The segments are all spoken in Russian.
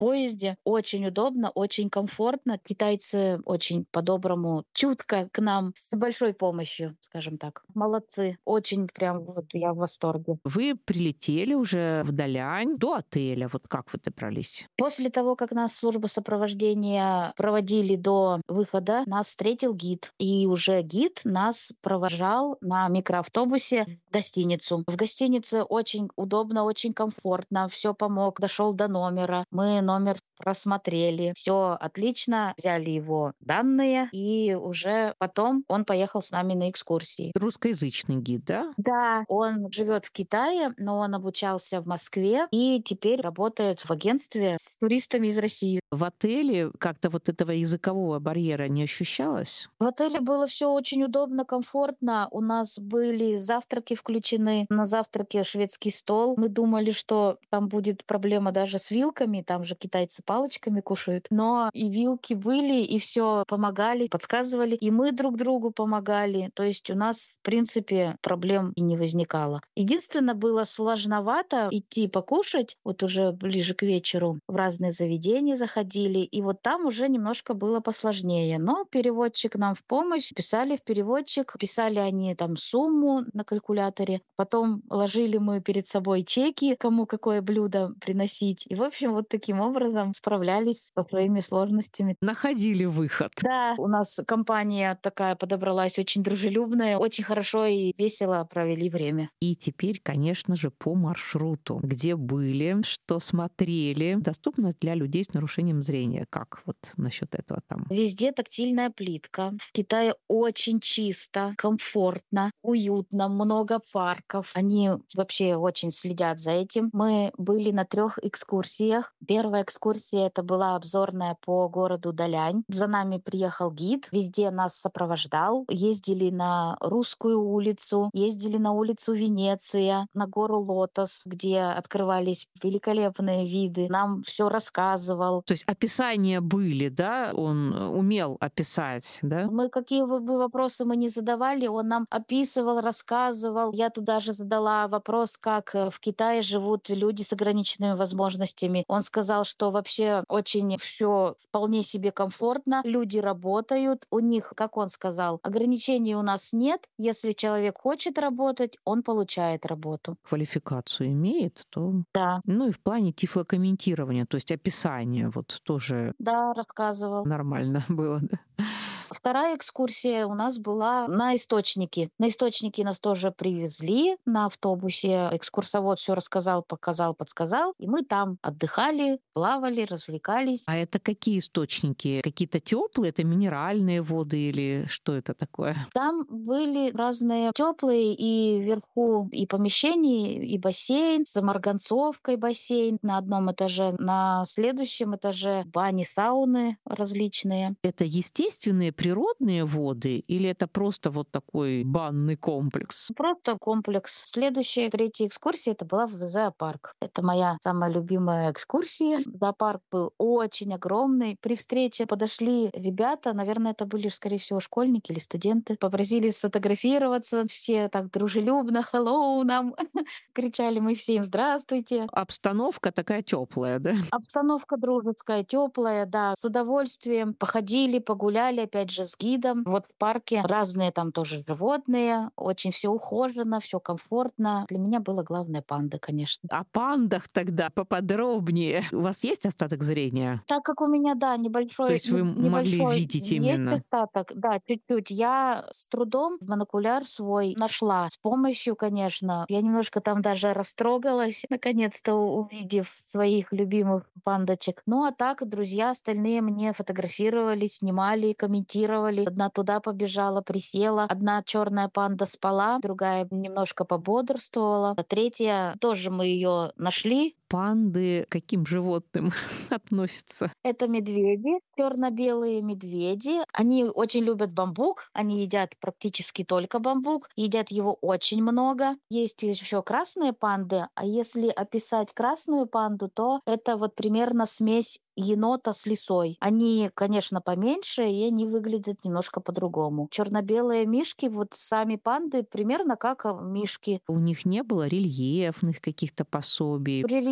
поезде. Очень удобно, очень комфортно. Китайцы очень по-доброму, чутко к нам, с большой помощью, скажем так. Молодцы. Очень прям вот я в восторге. Вы прилетели уже в Далянь до отеля. Вот как вы добрались? После того, как нас служба сопровождения проводили до выхода, нас встретил гид. И уже гид нас провожал на микроавтобусе в гостиницу. В гостинице очень удобно, очень комфортно. Все помог, дошел до номера. Мы номер просмотрели. Все отлично. Взяли его данные. И уже потом он поехал с нами на экскурсии. Русскоязычный гид, да? Да, он живет в Китае, но он обучался в Москве и теперь работает в агентстве с туристами из России. В отеле как-то вот этого языкового барьера не ощущалось? В отеле было все очень удобно, комфортно. У нас были завтраки включены. На завтраке шведский стол. Мы думали, что там будет проблема даже с вилками. Там же китайцы палочками кушают. Но и вилки были, и все помогали, подсказывали. И мы друг другу помогали. То есть у нас, в принципе, проблем и не возникало. Единственное, было сложновато идти покушать. Вот уже ближе к вечеру в разные заведения заходили. И вот там уже немножко было посложнее. Но переводчик нам в помощь. Писали в переводчик. Писали они там сумму на калькуляторе. Потом ложили мы перед собой чеки, кому какое блюдо приносить. И, в общем, вот таким образом справлялись со своими сложностями. Находили выход. Да, у нас компания такая подобралась, очень дружелюбная, очень хорошо и весело провели время. И теперь, конечно же, по маршруту. Где были, что смотрели. Доступно для людей с нарушением зрения. Как вот насчет этого там? Везде тактильная плитка. В Китае очень чисто, комфортно, уютно, много парков. Они вообще очень следят за этим. Мы были на 3 экскурсиях. Первая экскурсия это была обзорная по городу Далянь. За нами приехал гид, везде нас сопровождал. Ездили на Русскую улицу, ездили на улицу Венеция, на гору Лотос, где открывались великолепные виды. Нам все рассказывал. То есть описания были, да? Он умел описать, да? Мы какие бы вопросы мы ни задавали, он нам описывал, рассказывал. Я туда же задала вопрос, как в Китае живут люди с ограниченными возможностями. Он сказал, что вообще очень все вполне себе комфортно, люди работают, у них, как он сказал, ограничений у нас нет. Если человек хочет работать, он получает работу. Квалификацию имеет, то... Да, Ну и в плане тифлокомментирования, то есть описания, вот тоже да, рассказывал. нормально было, да? Вторая экскурсия у нас была на источники. На источники нас тоже привезли на автобусе. Экскурсовод все рассказал, показал, подсказал. И мы там отдыхали, плавали, развлекались. А это какие источники? Какие-то теплые? Это минеральные воды или что это такое? Там были разные теплые и вверху и помещения, и бассейн с марганцовкой бассейн на одном этаже, на следующем этаже бани, сауны различные. Это естественные природные воды или это просто вот такой банный комплекс? Просто комплекс. Следующая, третья экскурсия, это была в зоопарк. Это моя самая любимая экскурсия. Зоопарк был очень огромный. При встрече подошли ребята, наверное, это были, скорее всего, школьники или студенты, попросили сфотографироваться. Все так дружелюбно «Hello» нам кричали мы всем «Здравствуйте». Обстановка такая теплая, да? Обстановка дружеская, теплая, да, с удовольствием. Походили, погуляли, опять же, с гидом. Вот в парке разные там тоже животные, очень все ухожено, все комфортно. Для меня было главное панда, конечно. О пандах тогда поподробнее. У вас есть остаток зрения? Так как у меня, да, То есть вы могли небольшой видеть есть именно? остаток, да, чуть-чуть. Я с трудом монокуляр свой нашла. С помощью, конечно, я немножко там даже растрогалась, наконец-то увидев своих любимых пандочек. Ну а так, друзья остальные мне фотографировали, снимали, комментировали. Одна туда побежала, присела. Одна черная панда спала, другая немножко пободрствовала. А третья тоже мы ее нашли. Панды к каким животным относятся? Это медведи, черно-белые медведи. Они очень любят бамбук. Они едят практически только бамбук. Едят его очень много. Есть еще красные панды. А если описать красную панду, то это вот примерно смесь енота с лисой. Они, конечно, поменьше, и они выглядят немножко по-другому. Черно-белые мишки, вот сами панды, примерно как мишки. У них не было рельефных каких-то пособий. Рельеф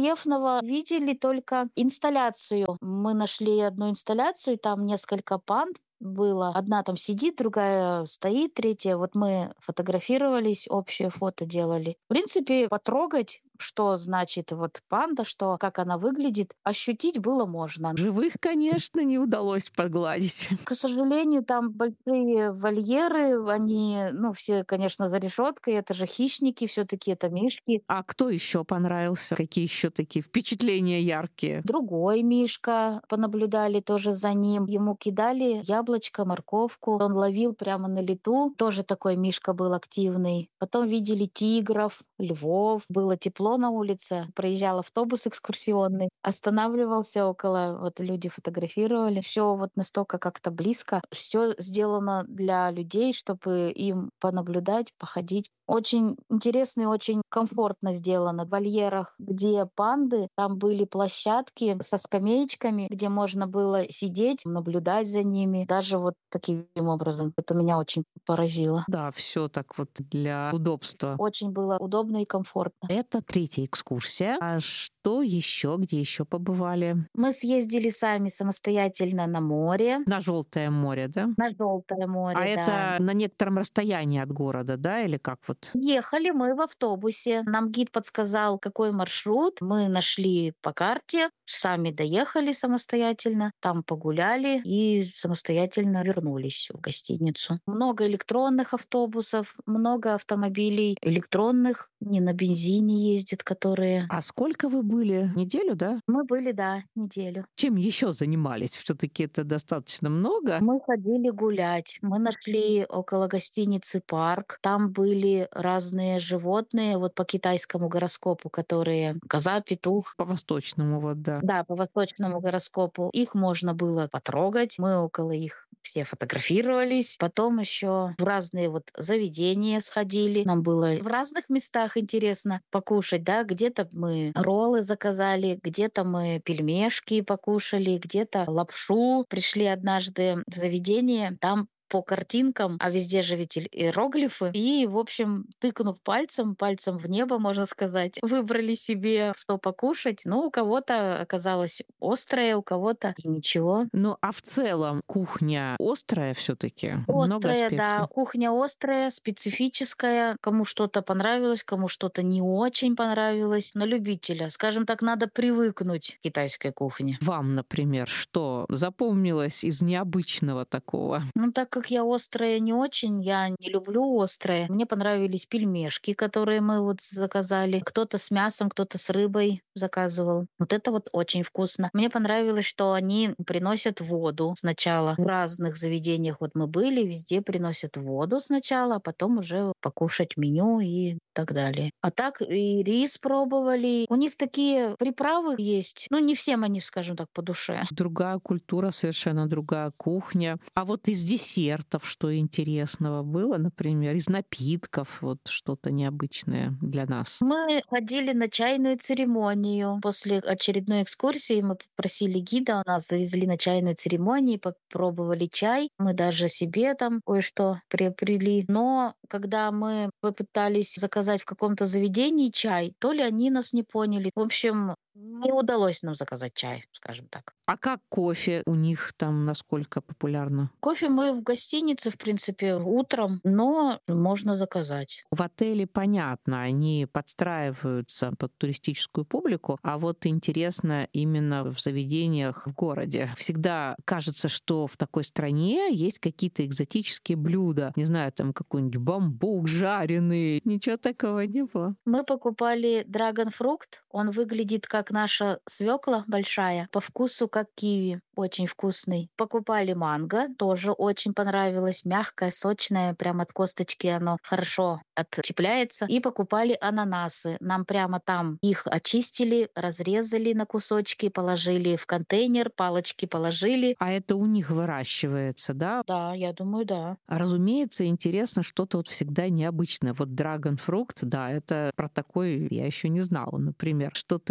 рельефного видели только инсталляцию. Мы нашли одну инсталляцию, там несколько панд было. Одна там сидит, другая стоит, третья. Вот мы фотографировались, общее фото делали. В принципе, потрогать, что значит вот панда, что, как она выглядит, ощутить было можно. Живых, конечно, не удалось погладить. К сожалению, там большие вольеры, они, все, конечно, за решеткой, это же хищники, все-таки это мишки. А кто еще понравился? Какие еще такие впечатления яркие? Другой мишка, понаблюдали тоже за ним. Ему кидали яблочко, морковку. Он ловил прямо на лету. Тоже такой мишка был активный. Потом видели тигров, львов. Было тепло на улице. Проезжал автобус экскурсионный. Останавливался около, вот люди фотографировали. Все вот настолько как-то близко. Все сделано для людей, чтобы им понаблюдать, походить. Очень интересно и очень комфортно сделано. В вольерах, где панды, там были площадки со скамеечками, где можно было сидеть, наблюдать за ними. Даже вот таким образом. Это меня очень поразило. Да, все так вот для удобства. Очень было удобно и комфортно. Это третья экскурсия. А что еще? Где еще побывали? Мы съездили сами самостоятельно на море. На Желтое море, да? На Желтое море, А да. это на некотором расстоянии от города, да, или как вот? Ехали мы в автобусе. Нам гид подсказал, какой маршрут. Мы нашли по карте, сами доехали самостоятельно, там погуляли и самостоятельно вернулись в гостиницу. Много электронных автобусов, много автомобилей электронных, не на бензине ездят, которые... А сколько вы были? Неделю, да? Мы были, да, неделю. Чем еще занимались? Все-таки это достаточно много. Мы ходили гулять. Мы нашли около гостиницы парк. Там были разные животные, вот по китайскому гороскопу, которые коза, петух. По восточному, вот, да. Да, по восточному гороскопу. Их можно было потрогать. Мы около их все фотографировались. Потом еще в разные вот заведения сходили. Нам было в разных местах интересно покушать, да. Где-то мы роллы заказали, где-то мы пельмешки покушали, где-то лапшу. Пришли однажды в заведение, там по картинкам, а везде же ведь иероглифы. И, в общем, тыкнув пальцем в небо, можно сказать, выбрали себе, что покушать. Ну, у кого-то оказалось острое, у кого-то и ничего. Ну, а в целом кухня острая все-таки? Много Острая, специй? да. Кухня острая, специфическая. Кому что-то понравилось, кому что-то не очень понравилось. На любителя. Скажем так, надо привыкнуть к китайской кухне. Вам, например, что запомнилось из необычного такого? Ну, так как я острая не очень, я не люблю острое. Мне понравились пельмешки, которые мы вот заказали. Кто-то с мясом, кто-то с рыбой заказывал. Вот это вот очень вкусно. Мне понравилось, что они приносят воду сначала. В разных заведениях вот мы были, везде приносят воду сначала, а потом уже покушать меню и так далее. А так и рис пробовали. У них такие приправы есть. Ну, не всем они, скажем так, по душе. Другая культура, совершенно другая кухня. А вот из десертов что интересного было, например, из напитков, вот что-то необычное для нас? Мы ходили на чайную церемонию. После очередной экскурсии мы попросили гида, нас завезли на чайную церемонию, попробовали чай. Мы даже себе там кое-что приобрели. Но когда мы попытались заказать в каком-то заведении чай, то ли они нас не поняли. В общем, не удалось нам заказать чай, скажем так. А как кофе у них там насколько популярно? Кофе мы в гостинице, в принципе, утром, но можно заказать. В отеле понятно, они подстраиваются под туристическую публику, а вот интересно именно в заведениях в городе. Всегда кажется, что в такой стране есть какие-то экзотические блюда. Не знаю, там какой-нибудь бамбук жареный. Ничего такого не было. Мы покупали драгонфрукт. Он выглядит как наша свекла большая, по вкусу как киви, очень вкусный. Покупали манго, тоже очень понравилось, мягкое, сочное, прям от косточки оно хорошо отчепляется. И покупали ананасы. Нам прямо там их очистили, разрезали на кусочки, положили в контейнер, палочки положили. А это у них выращивается, да? Да, я думаю, да. Разумеется, интересно что-то вот всегда необычное. Вот драгонфрукт, да, это про такой я еще не знала, например. Что-то еще вот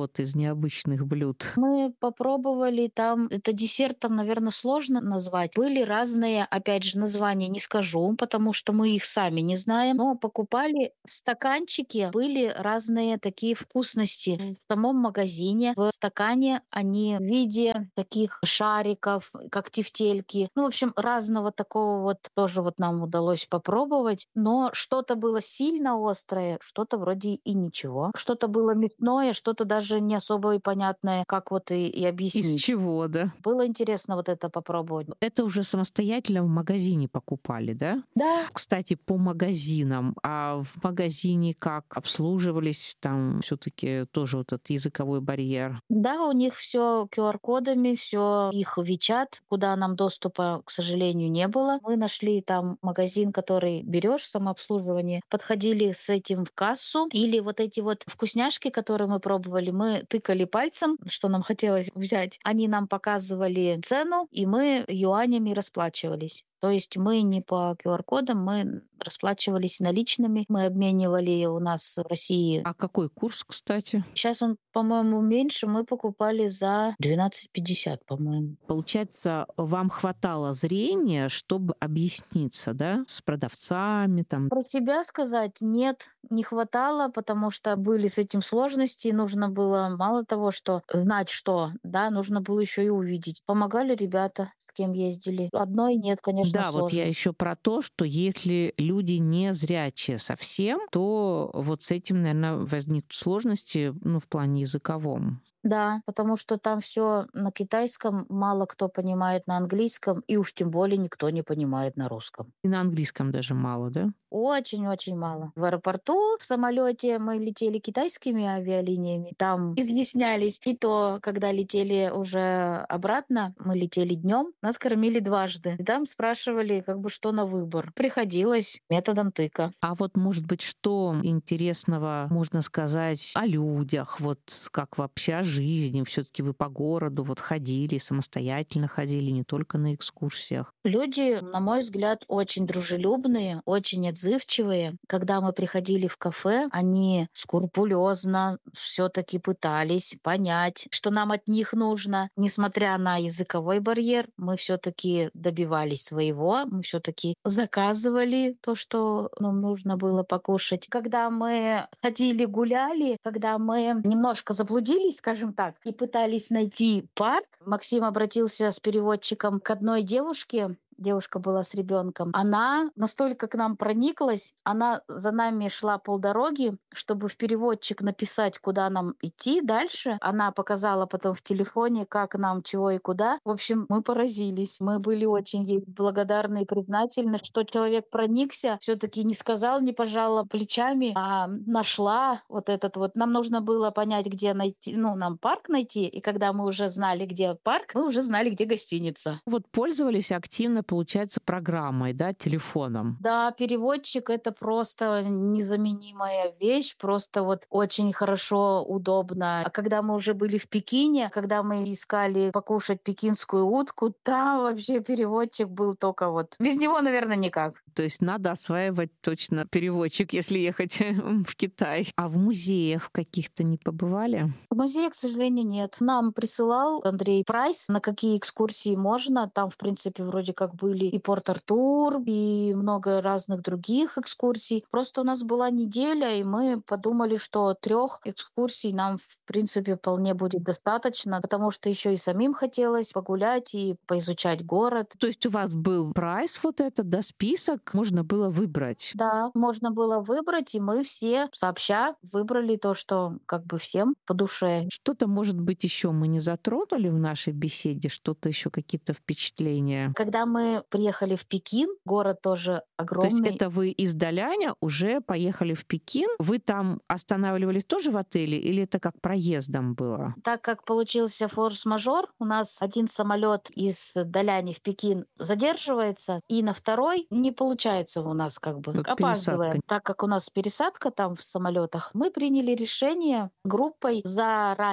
вот из необычных блюд? Мы попробовали там, это десертом, наверное, сложно назвать. Были разные, опять же, названия не скажу, потому что мы их сами не знаем, но покупали в стаканчике, были разные такие вкусности в самом магазине. В стакане они в виде таких шариков, как тефтельки. Ну, в общем, разного такого вот тоже вот нам удалось попробовать. Но что-то было сильно острое, что-то вроде и ничего. Что-то было мясное, что-то даже не особо и понятное, как вот и Из объяснить. чего, да? Было интересно вот это попробовать. Это уже самостоятельно в магазине покупали, да? Да, Кстати, по магазинам. А в магазине как обслуживались? Там все таки тоже вот этот языковой барьер. да, у них все QR-кодами, все их Вичат, куда нам доступа, к сожалению, не было. Мы нашли там магазин, который берешь самообслуживание, подходили с этим в кассу, или вот эти вот вкусняшки, которые мы пробовали, мы тыкали пальцем, что нам хотелось взять. Они нам показывали цену, и мы юанями расплачивались. То есть мы не по QR-кодам, мы расплачивались наличными, мы обменивали у нас в России. А какой курс, кстати? Сейчас он, по-моему, меньше. Мы покупали за 12,50, по-моему. Получается, вам хватало зрения, чтобы объясниться, да, с продавцами там? Про себя сказать нет, не хватало, потому что были с этим сложности. Нужно было мало того, что знать что, да, нужно было еще и увидеть. Помогали ребята, с кем ездили. Одной нет, конечно, Да, вот я сложно. еще про то, что если люди не зрячие совсем, то вот с этим, наверное, возникнут сложности, ну, в плане языковом. Да, потому что там все на китайском, мало кто понимает на английском, и уж тем более никто не понимает на русском. И на английском даже мало, да? Очень-очень мало. В аэропорту, в самолете мы летели китайскими авиалиниями. Там изъяснялись. И то, когда летели уже обратно, мы летели днем, нас кормили дважды. И там спрашивали, как бы что на выбор. Приходилось методом тыка. А вот, может быть, что интересного можно сказать о людях, вот как вообще о жизни? Все таки вы по городу вот ходили, самостоятельно ходили, не только на экскурсиях. Люди, на мой взгляд, очень дружелюбные, очень отзывчивые. Когда мы приходили в кафе, они скрупулезно все-таки пытались понять, что нам от них нужно. Несмотря на языковой барьер, мы все-таки добивались своего, мы все-таки заказывали то, что нам нужно было покушать. Когда мы ходили, гуляли, когда мы немножко заблудились, скажем так, и пытались найти парк, Максим обратился с переводчиком к одной девушке. Девушка была с ребенком. Она настолько к нам прониклась, она за нами шла полдороги, чтобы в переводчик написать, куда нам идти дальше. Она показала потом в телефоне, как нам, чего и куда. В общем, мы поразились. Мы были очень ей благодарны и признательны, что человек проникся, все-таки не сказал, не пожала плечами, а нашла вот этот вот. Нам нужно было понять, где найти, ну, нам парк найти, и когда мы уже знали, где парк, мы уже знали, где гостиница. Вот пользовались активно, получается, программой, да, телефоном. Да, переводчик — это просто незаменимая вещь, просто вот очень хорошо, удобно. А когда мы уже были в Пекине, когда мы искали покушать пекинскую утку, там вообще переводчик был только вот. Без него, наверное, никак. То есть надо осваивать точно переводчик, если ехать в Китай. А в музеях каких-то не побывали? В музее, к сожалению, нет. Нам присылал Андрей прайс, на какие экскурсии можно. Там, в принципе, вроде как были и Порт-Артур, и много разных других экскурсий. Просто у нас была неделя, и мы подумали, что 3 экскурсий нам, в принципе, вполне будет достаточно, потому что еще и самим хотелось погулять и поизучать город. То есть у вас был прайс вот этот, да, список, можно было выбрать? Да, можно было выбрать, и мы все сообща выбрали то, что как бы всем по душе. Что-то, может быть, еще мы не затронули в нашей беседе, что-то еще, какие-то впечатления? Когда мы приехали в Пекин, город тоже То есть огромный. это вы из Даляня уже поехали в Пекин? Вы там останавливались тоже в отеле или это как проездом было? Так как получился форс-мажор, у нас один самолет из Даляни в Пекин задерживается, и на второй не получается у нас как бы Вот пересадка. опаздываем. Так как у нас пересадка там в самолетах, мы приняли решение группой заранее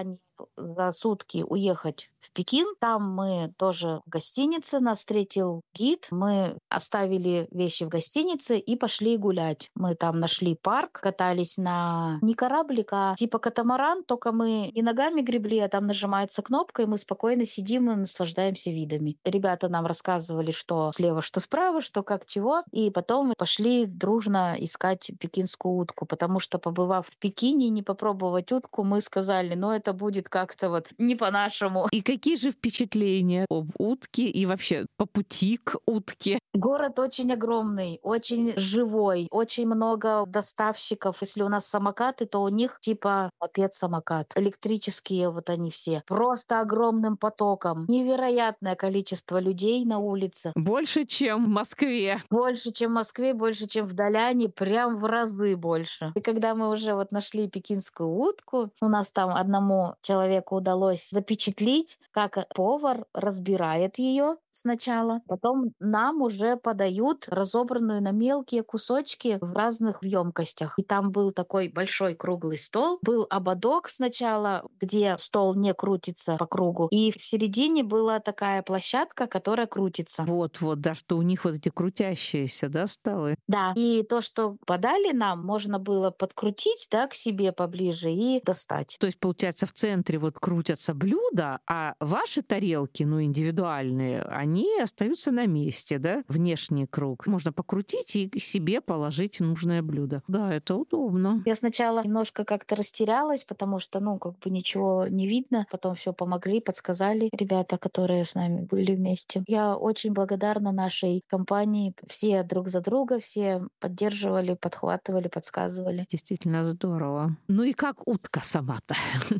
за сутки уехать в Пекин. Там мы тоже в гостинице, нас встретил гид. Мы оставили вещи в гостинице и пошли гулять. Мы там нашли парк, катались на не кораблик, а типа катамаран, только мы не ногами гребли, а там нажимается кнопка, и мы спокойно сидим и наслаждаемся видами. Ребята нам рассказывали, что слева, что справа, что как чего, и потом мы пошли дружно искать пекинскую утку, потому что, побывав в Пекине, не попробовать утку, мы сказали, ну это будет как-то вот не по-нашему. И какие же впечатления об утке и вообще по пути к утке? Город очень огромный, очень живой, очень много доставщиков. Если у нас самокаты, то у них типа мопед-самокат. Электрические вот они все. Просто огромным потоком. Невероятное количество людей на улице. Больше, чем в Москве. Больше, чем в Москве, больше, чем в Даляне, прям в разы больше. И когда мы уже вот нашли пекинскую утку, у нас там одному человеку удалось запечатлить, как повар разбирает ее сначала, потом нам уже подают разобранную на мелкие кусочки в разных емкостях. И там был такой большой круглый стол, был ободок сначала, где стол не крутится по кругу, и в середине была такая площадка, которая крутится. Вот, да, что у них вот эти крутящиеся, да, столы. Да, и то, что подали нам, можно было подкрутить, да, к себе поближе и достать. То есть, получается, в центре вот крутятся блюда, а ваши тарелки, ну, индивидуальные, они остаются на месте, да, внешний круг. Можно покрутить и себе положить нужное блюдо. Да, это удобно. Я сначала немножко как-то растерялась, потому что, ну, как бы ничего не видно. Потом все помогли, подсказали ребята, которые с нами были вместе. Я очень благодарна нашей компании. Все друг за друга, все поддерживали, подхватывали, подсказывали. Действительно здорово. Ну и как утка сама-то?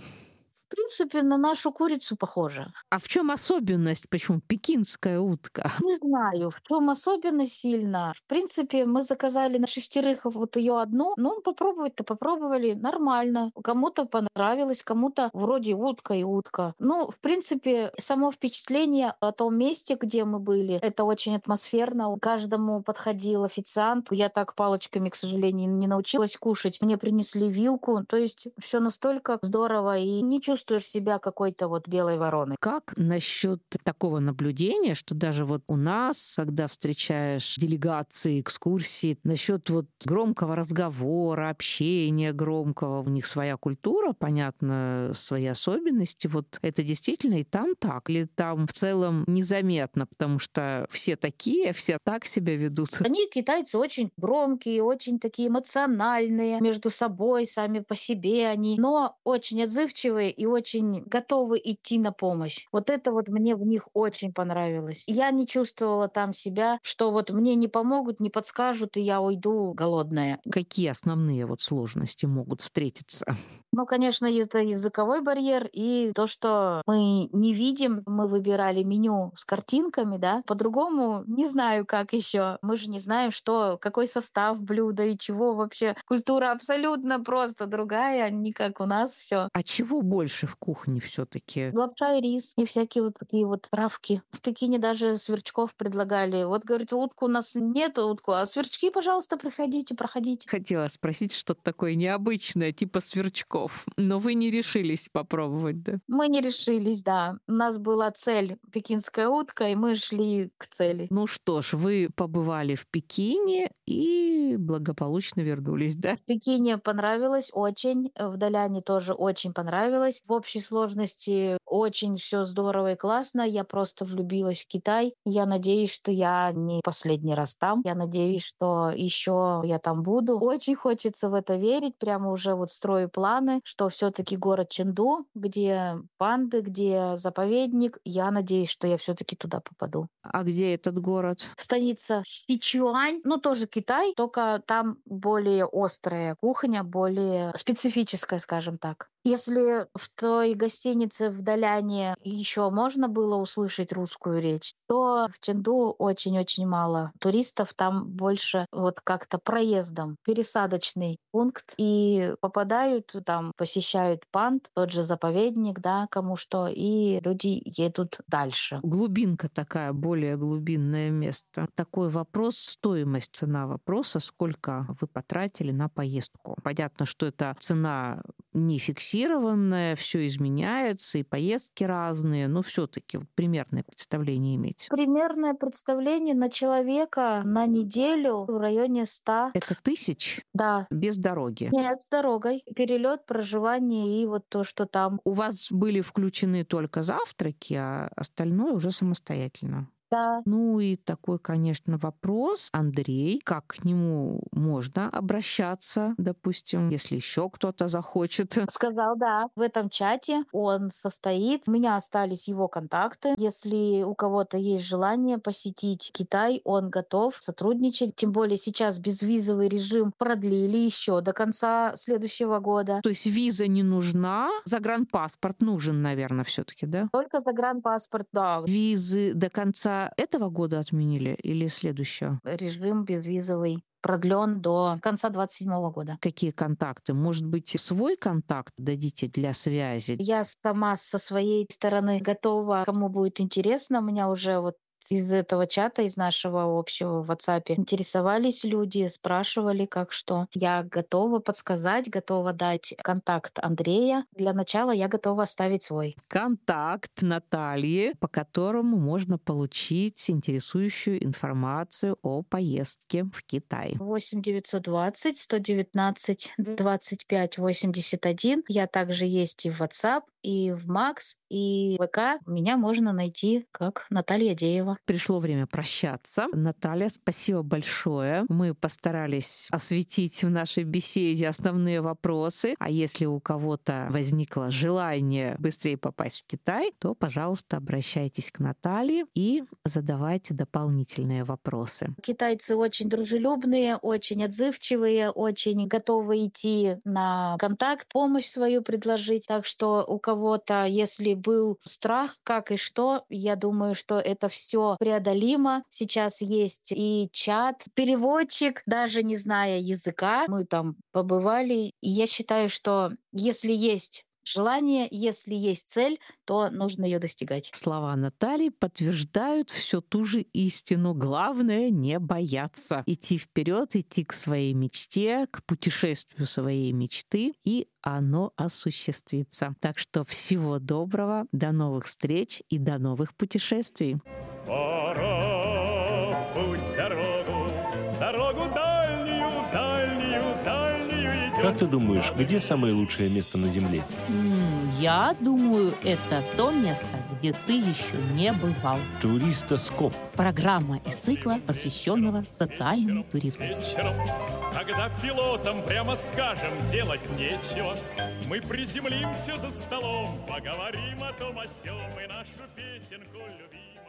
В принципе, на нашу курицу похожа. А в чем особенность? Почему пекинская утка? Не знаю, в чем особенно сильно. В принципе, мы заказали на 6 вот ее одну. Ну, попробовать-то попробовали. Нормально. Кому-то понравилось, кому-то вроде утка и утка. Ну, в принципе, само впечатление о том месте, где мы были, это очень атмосферно. Каждому подходил официант. Я так палочками, к сожалению, не научилась кушать. Мне принесли вилку. То есть все настолько здорово, и не чувствуешь себя какой-то вот белой вороной. Как насчет такого наблюдения, что даже вот у нас, когда встречаешь делегации, экскурсии, насчет вот громкого разговора, общения громкого, у них своя культура, понятно, свои особенности. Вот это действительно и там так? Или там в целом незаметно, потому что все такие, все так себя ведут? Они, китайцы, очень громкие, очень такие эмоциональные между собой, сами по себе они, но очень отзывчивые и очень готовы идти на помощь. Вот это вот мне в них очень понравилось. Я не чувствовала там себя, что вот мне не помогут, не подскажут, и я уйду голодная. Какие основные вот сложности могут встретиться? Ну, конечно, это языковой барьер и то, что мы не видим. Мы выбирали меню с картинками, да. По-другому не знаю, как еще. Мы же не знаем, что, какой состав блюда и чего вообще. Культура абсолютно просто другая, не как у нас все. А чего больше в кухне все-таки? Лапша и рис, и всякие вот такие вот травки. В Пекине даже сверчков предлагали. Вот, говорит, утку у нас нет, утку, а сверчки, пожалуйста, приходите, проходите. Хотела спросить что-то такое необычное, типа сверчков, но вы не решились попробовать, да? Мы не решились, да. У нас была цель пекинская утка, и мы шли к цели. Ну что ж, вы побывали в Пекине и благополучно вернулись, да? В Пекине понравилось очень, в Даляне тоже очень понравилось. В общей сложности очень все здорово и классно. Я просто влюбилась в Китай. Я надеюсь, что я не последний раз там. Я надеюсь, что еще я там буду. Очень хочется в это верить. Прямо уже вот строю планы, что все-таки город Чэнду, где панды, где заповедник. Я надеюсь, что я все-таки туда попаду. А где этот город? Станица Сичуань, ну тоже Китай, только там более острая кухня, более специфическая, скажем так. Если в той гостинице в Даляне еще можно было услышать русскую речь, то в Чэнду очень-очень мало туристов, там больше вот как-то проездом, пересадочный пункт, и попадают там, посещают панд, тот же заповедник, да, кому что, и люди едут дальше. Глубинка такая, более глубинное место. Такой вопрос, стоимость, цена вопроса, сколько вы потратили на поездку. Понятно, что это цена не фиксированное, все изменяется, и поездки разные, но все-таки примерное представление иметь. Примерное представление на человека на неделю в районе 100. Это 1000? Да. Без дороги? Нет, с дорогой. Перелет, проживание и вот то, что там. У вас были включены только завтраки, а остальное уже самостоятельно? Да. Ну и такой, конечно, вопрос. Андрей, как к нему можно обращаться, допустим, если еще кто-то захочет? Сказал, да. В этом чате он состоит. У меня остались его контакты. Если у кого-то есть желание посетить Китай, он готов сотрудничать. Тем более сейчас безвизовый режим продлили еще до конца следующего года. То есть виза не нужна, загранпаспорт нужен, наверное, все-таки, да? Только загранпаспорт, да. Визы до конца этого года отменили или следующего? Режим безвизовый продлен до конца 2027 года. Какие контакты? Может быть, свой контакт дадите для связи? Я сама со своей стороны готова, кому будет интересно. У меня уже вот из этого чата, из нашего общего в WhatsApp интересовались люди, спрашивали, как что. Я готова подсказать, готова дать контакт Андрея. Для начала я готова оставить свой. Контакт Натальи, по которому можно получить интересующую информацию о поездке в Китай. 8 920 119 25 81. Я также есть и в WhatsApp, и в Макс, и в ВК. Меня можно найти как Наталья Деева. Пришло время прощаться. Наталья, спасибо большое. Мы постарались осветить в нашей беседе основные вопросы. А если у кого-то возникло желание быстрее попасть в Китай, то, пожалуйста, обращайтесь к Наталье и задавайте дополнительные вопросы. Китайцы очень дружелюбные, очень отзывчивые, очень готовы идти на контакт, помощь свою предложить. Так что у кого-то, если был страх, как и что, я думаю, что это все преодолимо. Сейчас есть и чат, переводчик, даже не зная языка. Мы там побывали. И я считаю, что если есть желание, если есть цель, то нужно ее достигать. Слова Натальи подтверждают всю ту же истину. Главное — не бояться. Идти вперед, идти к своей мечте, к путешествию своей мечты, и оно осуществится. Так что всего доброго, до новых встреч и до новых путешествий. Пора в путь дорогу дальнюю, дальнюю, дальнюю идем. Как ты думаешь, где самое лучшее место на Земле? Я думаю, это то место, где ты еще не бывал. Туристоскоп. Программа из цикла, посвященного социальному туризму. Вечером, когда пилотам прямо скажем делать нечего, мы приземлимся за столом, поговорим о том о сём и нашу песенку любим.